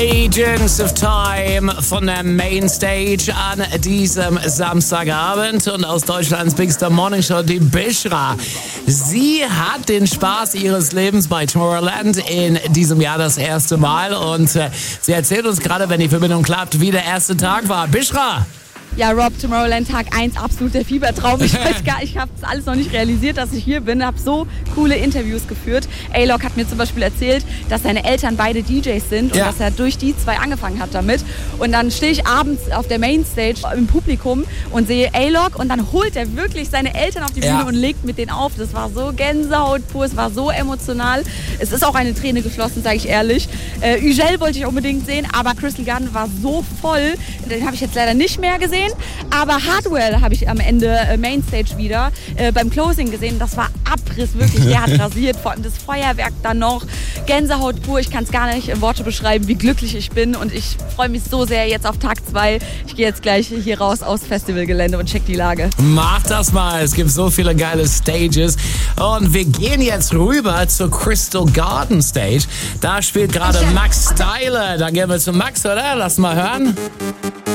Agents of Time von der Mainstage an diesem Samstagabend und aus Deutschlands Bigster Morning Show, die Bishra. Sie hat den Spaß ihres Lebens bei Tomorrowland in diesem Jahr das erste Mal und sie erzählt uns gerade, wenn die Verbindung klappt, wie der erste Tag war. Bishra! Ja, Rob, Tomorrowland Tag 1, absolut der Fiebertraum. Ich weiß gar nicht, ich habe das alles noch nicht realisiert, dass ich hier bin. Habe so coole Interviews geführt. A-Lock hat mir zum Beispiel erzählt, dass seine Eltern beide DJs sind und dass er durch die zwei angefangen hat damit. Und dann stehe ich abends auf der Mainstage im Publikum und sehe A-Lock und dann holt er wirklich seine Eltern auf die Bühne und legt mit denen auf. Das war so Gänsehaut pur, es war so emotional. Es ist auch eine Träne geflossen, sage ich ehrlich. Ugel wollte ich unbedingt sehen, aber Crystal Garden war so voll. Den habe ich jetzt leider nicht mehr gesehen. Aber Hardwell habe ich am Ende Mainstage wieder beim Closing gesehen. Das war Abriss, wirklich. Der hat rasiert, vor allem das Feuerwerk dann noch. Gänsehaut pur, ich kann es gar nicht in Worte beschreiben, wie glücklich ich bin. Und ich freue mich so sehr jetzt auf Tag 2. Ich gehe jetzt gleich hier raus aus Festivalgelände und check die Lage. Mach das mal, es gibt so viele geile Stages. Und wir gehen jetzt rüber zur Crystal Garden Stage. Da spielt gerade Max Styler. Da gehen wir zu Max, oder? Lass mal hören.